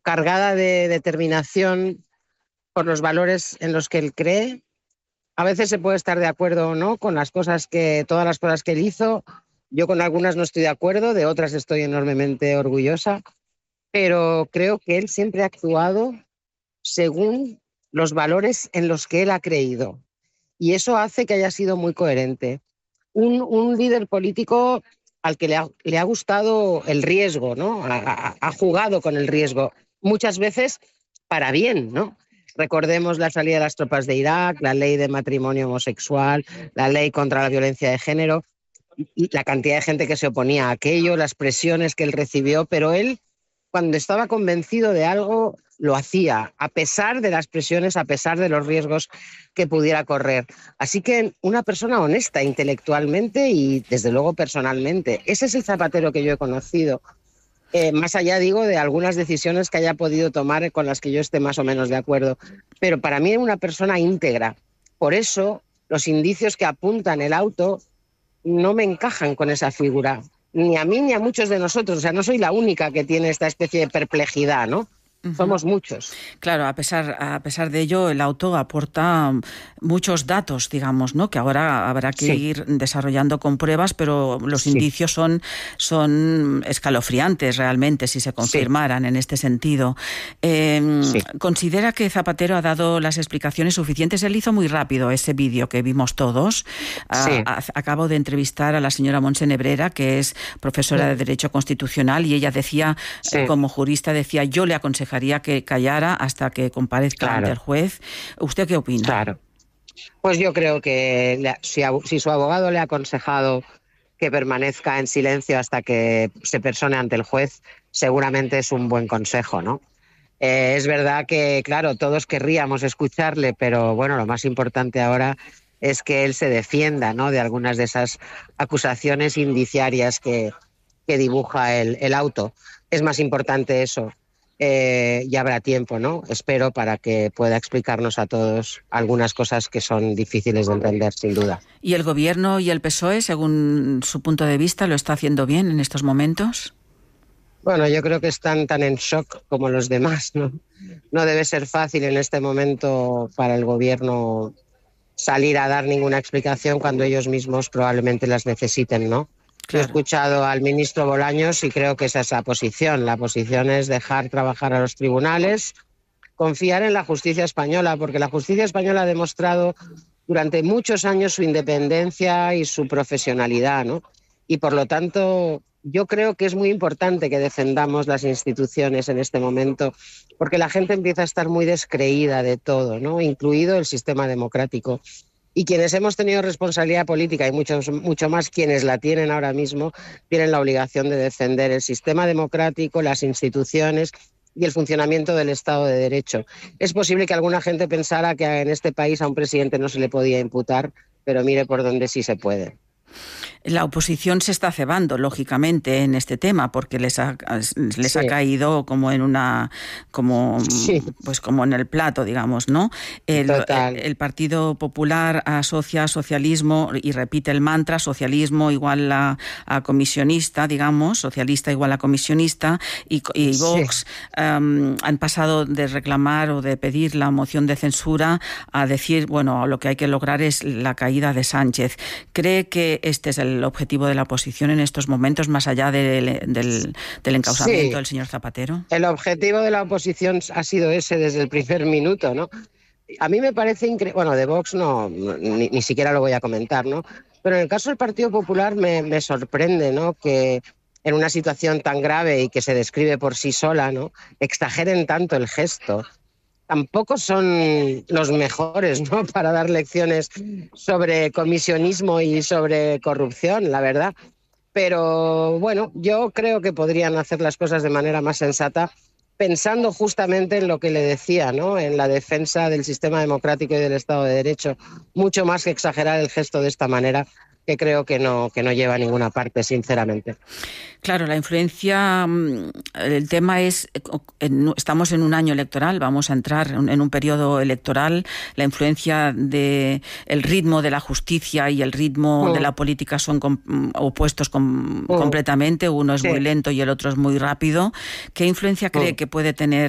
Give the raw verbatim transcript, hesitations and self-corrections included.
cargada de determinación por los valores en los que él cree. A veces se puede estar de acuerdo o no con las cosas que, todas las cosas que él hizo. Yo con algunas no estoy de acuerdo, de otras estoy enormemente orgullosa, pero creo que él siempre ha actuado según los valores en los que él ha creído. Y eso hace que haya sido muy coherente. Un, un líder político al que le ha, le ha gustado el riesgo, ¿no? Ha, ha, ha jugado con el riesgo, muchas veces para bien, ¿no? Recordemos la salida de las tropas de Irak, la ley de matrimonio homosexual, la ley contra la violencia de género, la cantidad de gente que se oponía a aquello, las presiones que él recibió, pero él, cuando estaba convencido de algo, lo hacía, a pesar de las presiones, a pesar de los riesgos que pudiera correr. Así que una persona honesta intelectualmente y, desde luego, personalmente. Ese es el Zapatero que yo he conocido. Eh, más allá, digo, de algunas decisiones que haya podido tomar con las que yo esté más o menos de acuerdo. Pero para mí es una persona íntegra. Por eso, los indicios que apuntan el auto no me encajan con esa figura. Ni a mí ni a muchos de nosotros. O sea, no soy la única que tiene esta especie de perplejidad, ¿no? Uh-huh. Somos muchos. Claro, a pesar, a pesar de ello, el auto aporta muchos datos, digamos, ¿no? Que ahora habrá que sí. ir desarrollando con pruebas, pero los sí. indicios son, son escalofriantes realmente si se confirmaran sí. en este sentido. Eh, sí. ¿Considera que Zapatero ha dado las explicaciones suficientes? Él hizo muy rápido ese vídeo que vimos todos. Sí. A, a, acabo de entrevistar a la señora Montse Nebrera, que es profesora sí. de Derecho Constitucional, y ella decía, sí. eh, como jurista, decía, yo le aconsejaría que callara hasta que comparezca claro. ante el juez. ¿Usted qué opina? Claro. Pues yo creo que le, si, si su abogado le ha aconsejado que permanezca en silencio hasta que se persone ante el juez, seguramente es un buen consejo, ¿no? Eh, es verdad que, claro, todos querríamos escucharle, pero bueno, lo más importante ahora es que él se defienda, ¿no?, de algunas de esas acusaciones indiciarias que, que dibuja el, el auto. Es más importante eso. Eh, ya habrá tiempo, ¿no? Espero, para que pueda explicarnos a todos algunas cosas que son difíciles de entender, sin duda. ¿Y el Gobierno y el P S O E, según su punto de vista, lo está haciendo bien en estos momentos? Bueno, yo creo que están tan en shock como los demás, ¿no? No debe ser fácil en este momento para el Gobierno salir a dar ninguna explicación cuando ellos mismos probablemente las necesiten, ¿no? Claro. He escuchado al ministro Bolaños y creo que esa es la posición. La posición es dejar trabajar a los tribunales, confiar en la justicia española, porque la justicia española ha demostrado durante muchos años su independencia y su profesionalidad, ¿no? Y por lo tanto, yo creo que es muy importante que defendamos las instituciones en este momento, porque la gente empieza a estar muy descreída de todo, ¿no?, incluido el sistema democrático. Y quienes hemos tenido responsabilidad política, y muchos, mucho más quienes la tienen ahora mismo, tienen la obligación de defender el sistema democrático, las instituciones y el funcionamiento del Estado de Derecho. Es posible que alguna gente pensara que en este país a un presidente no se le podía imputar, pero mire por dónde sí se puede. La oposición se está cebando, lógicamente, en este tema, porque les ha, les sí. ha caído como en una, como, sí. pues como en el plato, digamos, ¿no? El, el, el Partido Popular asocia socialismo y repite el mantra, socialismo igual a, a comisionista, digamos, socialista igual a comisionista, y, y Vox sí. um, han pasado de reclamar o de pedir la moción de censura a decir, bueno, lo que hay que lograr es la caída de Sánchez. ¿Cree que este es el el objetivo de la oposición en estos momentos, más allá de, del, del encausamiento sí. del señor Zapatero? El objetivo de la oposición ha sido ese desde el primer minuto, ¿no? A mí me parece increíble, bueno, de Vox no, ni, ni siquiera lo voy a comentar, ¿no? Pero en el caso del Partido Popular me, me sorprende, ¿no?, que en una situación tan grave y que se describe por sí sola, ¿no?, exageren tanto el gesto. Tampoco son los mejores, ¿no?, para dar lecciones sobre comisionismo y sobre corrupción, la verdad. Pero bueno, yo creo que podrían hacer las cosas de manera más sensata, pensando justamente en lo que le decía, ¿no?, en la defensa del sistema democrático y del Estado de Derecho, mucho más que exagerar el gesto de esta manera, que creo que no, que no lleva a ninguna parte, sinceramente. Claro, la influencia, el tema es, estamos en un año electoral, vamos a entrar en un periodo electoral, la influencia de el ritmo de la justicia y el ritmo mm. de la política son com, opuestos com, mm. completamente, uno es sí. muy lento y el otro es muy rápido. ¿Qué influencia cree mm. que puede tener